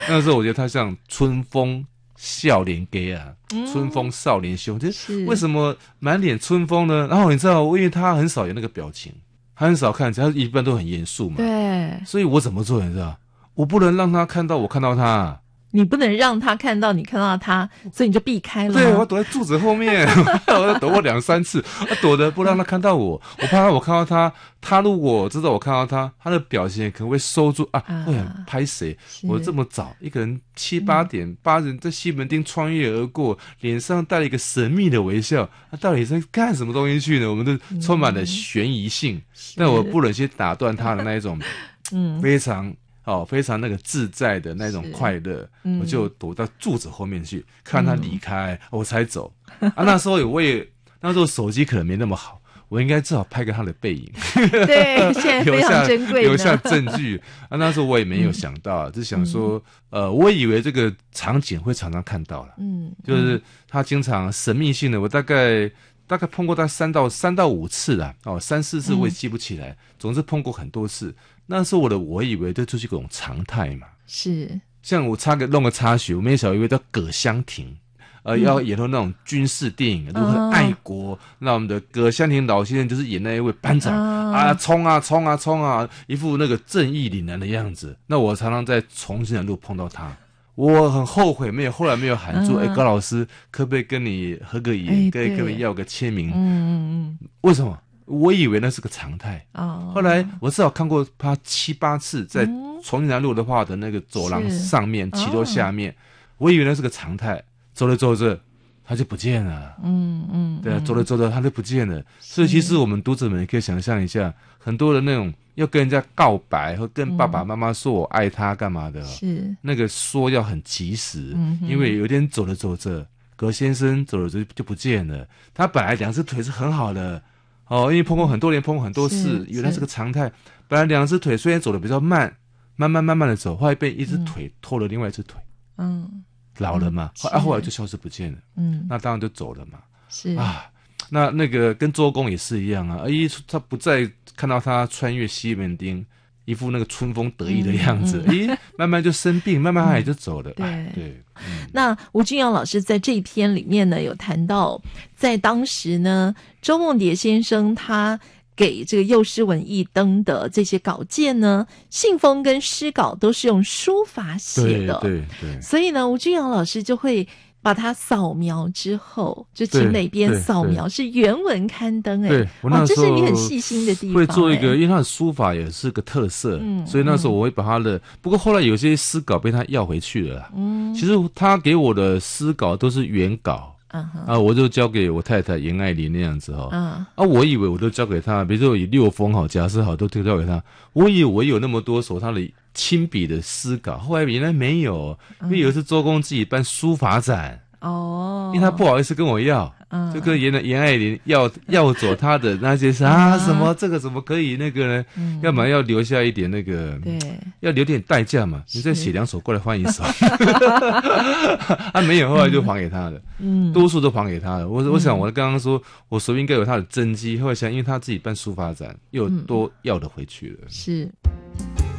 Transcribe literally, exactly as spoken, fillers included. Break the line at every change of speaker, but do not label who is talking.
那时候我觉得他像春风笑脸给啊，嗯、春风少年兄，就是为什么满脸春风呢？然后你知道，因为他很少有那个表情，他很少看起来，他一般都很严肃嘛。
对，
所以我怎么做？你知道，我不能让他看到我看到他。
你不能让他看到你看到他，所以你就避开了。
对，我躲在柱子后面，我要躲过两三次，我躲得不让他看到我，我怕我看到他，他如果知道我看到他，他的表情可能会收住啊，会很拍谁？我这么早，一个人七八点、嗯、八人在西门町穿越而过，脸上带了一个神秘的微笑，他到底在干什么东西去呢？我们都充满了悬疑性，嗯、但我不忍心打断他的那一种，嗯，非常。哦，非常那个自在的那种快乐，嗯、我就躲到柱子后面去看他离开，嗯、我才走。啊，那时候我也那时候手机可能没那么好，我应该至少拍个他的背影，
对，现在非常珍贵，
留下证据。啊，那时候我也没有想到，嗯、只想说，呃，我以为这个场景会常常看到了，嗯，就是他经常神秘性的，我大概。大概碰过他三到三到五次啦，哦，三四次我也记不起来，嗯、总之碰过很多次。那时候我的我以为这就是一种常态嘛，
是
像我插个弄个插曲，我没想到以为叫葛香亭，呃，嗯、要演到那种军事电影，如何爱国。哦、那我们的葛香亭老先生就是演那一位班长、哦、啊，冲啊冲啊冲啊，一副那个正义凛然的样子。那我常常在重庆的路碰到他。我很后悔没有后来没有喊住，哎、嗯欸，高老师，可不可以跟你合个影？可以可不可以要个签名？嗯嗯嗯。为什么？我以为那是个常态。哦。后来我至少看过他七八次，在重庆南路的话的那个走廊上面、骑楼下面，我以为那是个常态。走着走着，他就不见了。嗯嗯。对啊，走着走着他就不见了。所以其实我们读者们也可以想象一下，很多的那种。要跟人家告白或跟爸爸妈妈说我爱他干嘛的，是那个说要很及时，嗯、因为有点走着走着，葛先生走着走着就不见了。他本来两只腿是很好的哦，因为碰过很多年，碰过很多次，以为他是个常态。本来两只腿虽然走得比较慢，慢慢慢慢的走，后来被一只腿拖了另外一只腿，嗯，老了嘛，嗯、啊后来就消失不见了，嗯，那当然就走了嘛，是啊。那那个跟周公也是一样啊，一他不再看到他穿越西门町，一副那个春风得意的样子，咦、嗯嗯，慢慢就生病，慢慢他也就走了。嗯、对对、
嗯。那吴君阳老师在这一篇里面呢，有谈到，在当时呢，周梦蝶先生他给这个幼师文艺登的这些稿件呢，信封跟诗稿都是用书法写的，
对对对。
所以呢，吴君阳老师就会。把它扫描之后，就请哪边扫描是原文刊登，哎，
对，我那时候
这是你很细心的地方。
会做一个，因为他的书法也是个特色，嗯，所以那时候我会把他的，不过后来有些诗稿被他要回去了啦。嗯，其实他给我的诗稿都是原稿。Uh huh. 啊，我就交给我太太严爱玲那样子哈、哦。Uh huh. 啊，我以为我都交给他，比如说以六封好、贾诗好都交给他。我以为我有那么多首他的亲笔的诗稿，后来原来没有，因为有一次周公自己办书法展。哦，因为他不好意思跟我要，嗯、就跟严严爱玲要要走他的那些是啊什么这个怎么可以那个呢？嗯、要么要留下一点那个，对，要留点代价嘛。你再写两首过来换一首，他、啊、没有，后来就还给他的，嗯，多数都还给他的。我我想我刚刚说我手边应该有他的真迹，后来想因为他自己办书法展，又多要的回去了。
是。